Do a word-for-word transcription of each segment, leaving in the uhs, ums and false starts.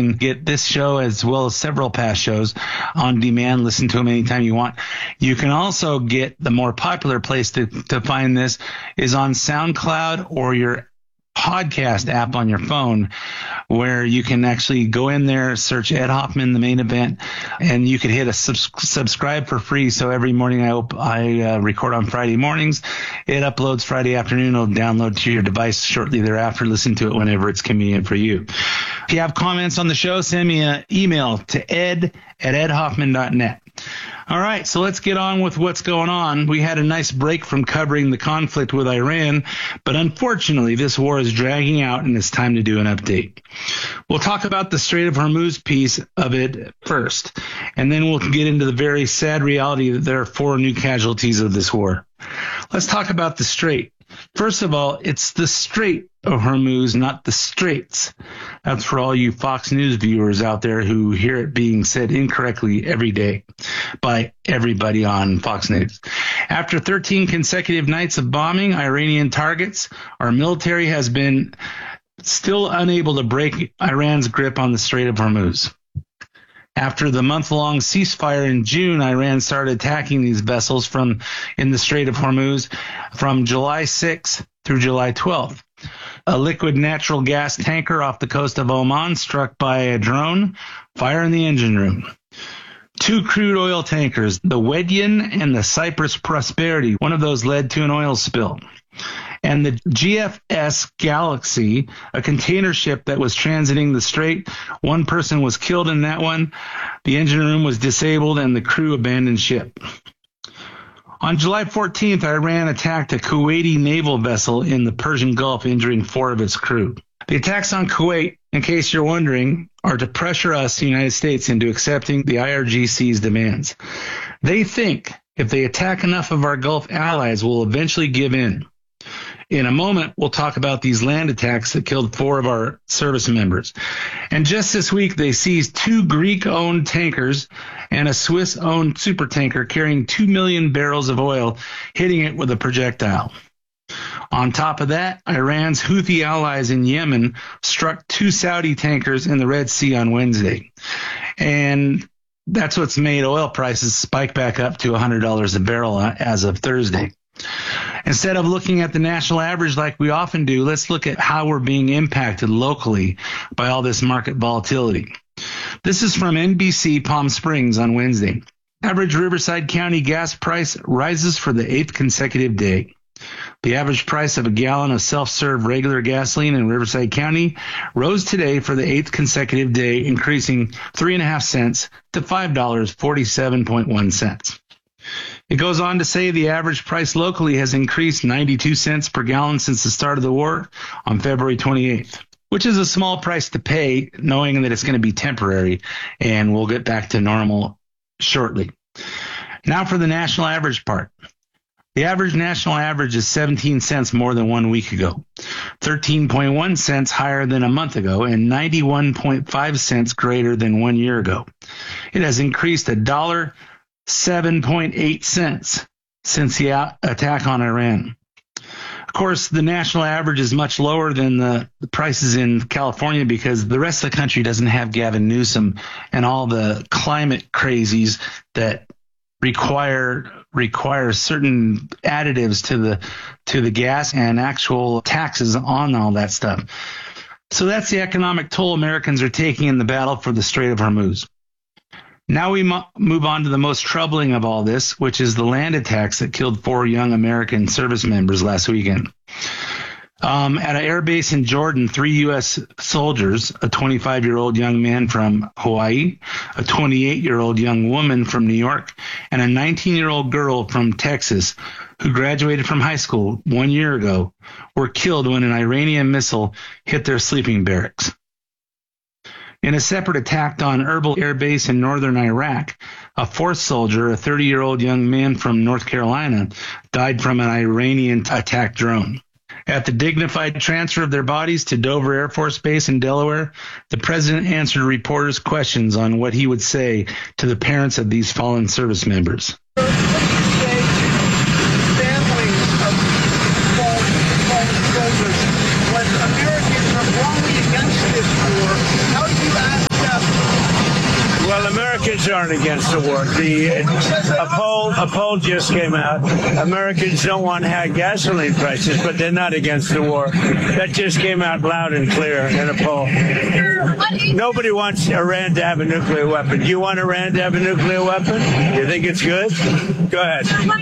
can get this show as well as several past shows on demand. Listen to them anytime you want. You can also get the more popular place to, to find this is on SoundCloud or your podcast app on your phone, where you can actually go in there, search Ed Hoffman, the main event, and you can hit a subs- subscribe for free. So every morning I op- I uh, record on Friday mornings. It uploads Friday afternoon. It'll download to your device shortly thereafter. Listen to it whenever it's convenient for you. If you have comments on the show, send me an email to ed at ed hoffman dot net. All right, so let's get on with what's going on. We had a nice break from covering the conflict with Iran, but unfortunately, this war is dragging out, and it's time to do an update. We'll talk about the Strait of Hormuz piece of it first, and then we'll get into the very sad reality that there are four new casualties of this war. Let's talk about the Strait. First of all, it's the Strait of Hormuz, not the Straits. That's for all you Fox News viewers out there who hear it being said incorrectly every day by everybody on Fox News. After thirteen consecutive nights of bombing Iranian targets, our military has been still unable to break Iran's grip on the Strait of Hormuz. After the month-long ceasefire in June, Iran started attacking these vessels from in the Strait of Hormuz from July sixth through July twelfth. A liquid natural gas tanker off the coast of Oman struck by a drone, fire in the engine room. Two crude oil tankers, the Wedyan and the Cyprus Prosperity, one of those led to an oil spill. And the G F S Galaxy, a container ship that was transiting the strait. One person was killed in that one. The engine room was disabled and the crew abandoned ship. On July fourteenth, Iran attacked a Kuwaiti naval vessel in the Persian Gulf, injuring four of its crew. The attacks on Kuwait, in case you're wondering, are to pressure us, the United States, into accepting the I R G C's demands. They think if they attack enough of our Gulf allies, we'll eventually give in. In a moment, we'll talk about these land attacks that killed four of our service members. And just this week, they seized two Greek-owned tankers and a Swiss-owned supertanker carrying two million barrels of oil, hitting it with a projectile. On top of that, Iran's Houthi allies in Yemen struck two Saudi tankers in the Red Sea on Wednesday. And that's what's made oil prices spike back up to one hundred dollars a barrel as of Thursday. Instead of looking at the national average like we often do, let's look at how we're being impacted locally by all this market volatility. This is from N B C Palm Springs on Wednesday. Average Riverside County gas price rises for the eighth consecutive day. The average price of a gallon of self-serve regular gasoline in Riverside County rose today for the eighth consecutive day, increasing three and a half cents to five dollars and forty-seven point one cents. It goes on to say the average price locally has increased ninety-two cents per gallon since the start of the war on February twenty-eighth, which is a small price to pay, knowing that it's going to be temporary, and we'll get back to normal shortly. Now for the national average part. The average national average is seventeen cents more than one week ago, thirteen point one cents higher than a month ago, and ninety-one point five cents greater than one year ago. It has increased a dollar seven point eight cents since the attack on Iran. Of course, the national average is much lower than the, the prices in California because the rest of the country doesn't have Gavin Newsom and all the climate crazies that require require certain additives to the to the gas and actual taxes on all that stuff. So that's the economic toll Americans are taking in the battle for the Strait of Hormuz. Now we mo- move on to the most troubling of all this, which is the land attacks that killed four young American service members last weekend. Um, at an air base in Jordan, three U S soldiers, a twenty-five-year-old young man from Hawaii, a twenty-eight-year-old young woman from New York, and a nineteen-year-old girl from Texas who graduated from high school one year ago, were killed when an Iranian missile hit their sleeping barracks. In a separate attack on Erbil Air Base in northern Iraq, a fourth soldier, a thirty-year-old young man from North Carolina, died from an Iranian attack drone. At the dignified transfer of their bodies to Dover Air Force Base in Delaware, the president answered reporters' questions on what he would say to the parents of these fallen service members. What do you say to families of fallen, fallen soldiers when Americans are wrongly against this war? How do you ask them Americans aren't against the war. The a poll a poll just came out. Americans don't want high gasoline prices, but they're not against the war. That just came out loud and clear in a poll. Nobody wants Iran to have a nuclear weapon. Do you want Iran to have a nuclear weapon? You think it's good? Go ahead.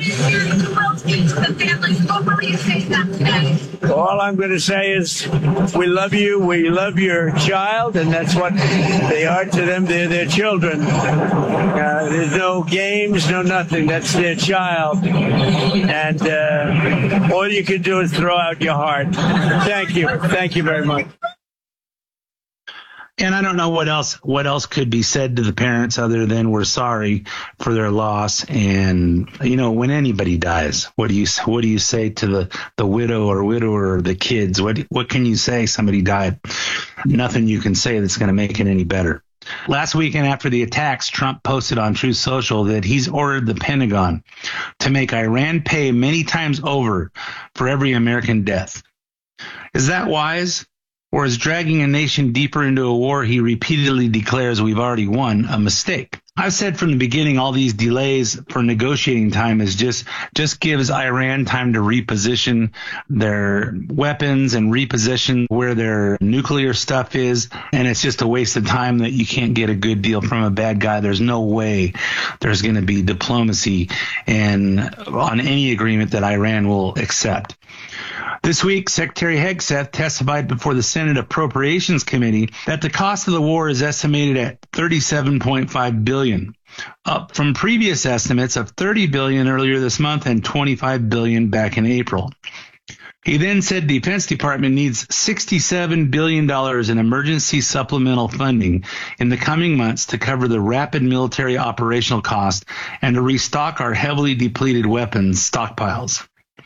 All I'm going to say is we love you. We love your child, and that's what they are to them. They're their children. Uh, there's no games, no nothing. That's their child. And uh, all you can do is throw out your heart. Thank you. Thank you very much. And I don't know what else what else could be said to the parents other than we're sorry for their loss. And you know, when anybody dies, what do you what do you say to the, the widow or widower or the kids? What what can you say? Somebody died. Nothing you can say that's going to make it any better. Last weekend after the attacks, Trump posted on Truth Social that he's ordered the Pentagon to make Iran pay many times over for every American death. Is that wise? Or is dragging a nation deeper into a war he repeatedly declares we've already won a mistake? I've said from the beginning all these delays for negotiating time is just just gives Iran time to reposition their weapons and reposition where their nuclear stuff is, and it's just a waste of time that you can't get a good deal from a bad guy. There's no way there's going to be diplomacy and on any agreement that Iran will accept. This week, Secretary Hegseth testified before the Senate Appropriations Committee that the cost of the war is estimated at thirty-seven point five billion dollars, up from previous estimates of thirty billion dollars earlier this month and twenty-five billion dollars back in April. He then said the Defense Department needs sixty-seven billion dollars in emergency supplemental funding in the coming months to cover the rapid military operational cost and to restock our heavily depleted weapons stockpiles.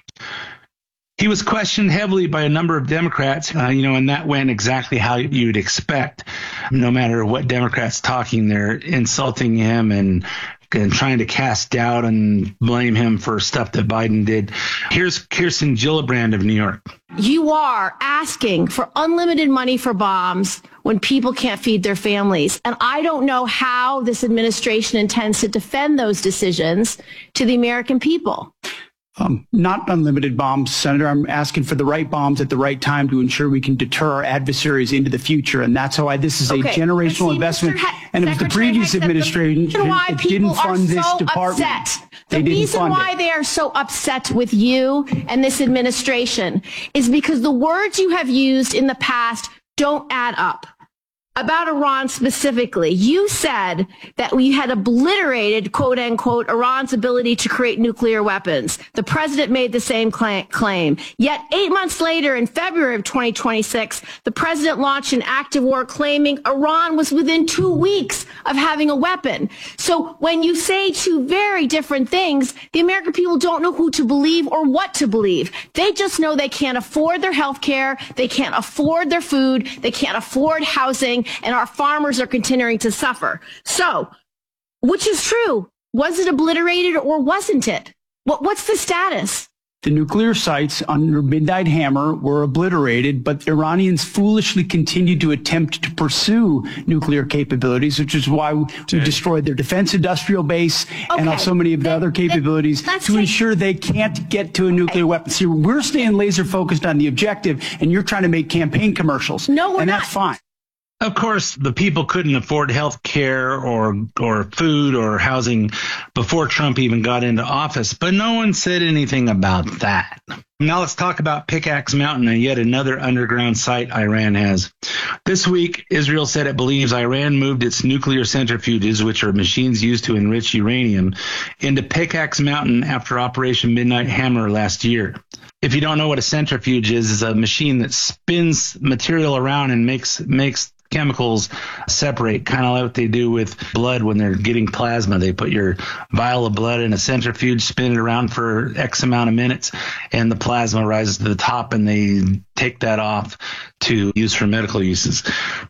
He was questioned heavily by a number of Democrats, uh, you know, and that went exactly how you'd expect. No matter what Democrats talking, they're insulting him and, and trying to cast doubt and blame him for stuff that Biden did. Here's Kirsten Gillibrand of New York. You are asking for unlimited money for bombs when people can't feed their families. And I don't know how this administration intends to defend those decisions to the American people. Um, not unlimited bombs, Senator. I'm asking for the right bombs at the right time to ensure we can deter our adversaries into the future. And that's why this is okay. a generational see, investment. Ha- and it was the previous administration that didn't fund this so department. Upset. They the didn't reason fund why it. they are so upset with you and this administration is because the words you have used in the past don't add up. About Iran specifically, you said that we had obliterated, quote unquote, Iran's ability to create nuclear weapons. The president made the same claim. Yet eight months later, in February of twenty twenty-six, the president launched an active war claiming Iran was within two weeks of having a weapon. So when you say two very different things, the American people don't know who to believe or what to believe. They just know they can't afford their health care, they can't afford their food, they can't afford housing, and our farmers are continuing to suffer. So, which is true? Was it obliterated or wasn't it? What, what's the status? The nuclear sites under Midnight Hammer were obliterated, but the Iranians foolishly continued to attempt to pursue nuclear capabilities, which is why we destroyed their defense industrial base okay. and so many of the then, other capabilities to take... ensure they can't get to a nuclear weapon. See, we're staying laser focused on the objective, and you're trying to make campaign commercials. No, we're and not. that's fine. Of course, the people couldn't afford health care or or food or housing before Trump even got into office, but no one said anything about that. Now let's talk about Pickaxe Mountain and yet another underground site Iran has. This week, Israel said it believes Iran moved its nuclear centrifuges, which are machines used to enrich uranium, into Pickaxe Mountain after Operation Midnight Hammer last year. If you don't know what a centrifuge is, it's a machine that spins material around and makes makes chemicals separate, kind of like what they do with blood when they're getting plasma. They put your vial of blood in a centrifuge, spin it around for X amount of minutes, and the plasma rises to the top, and they take that off to use for medical uses.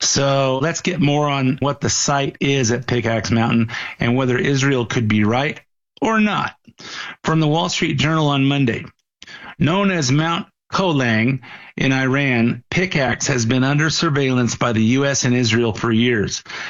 So let's get more on what the site is at Pickaxe Mountain and whether Israel could be right or not. From the Wall Street Journal on Monday, known as Mount Kolang in Iran, Pickaxe has been under surveillance by the U S and Israel for years.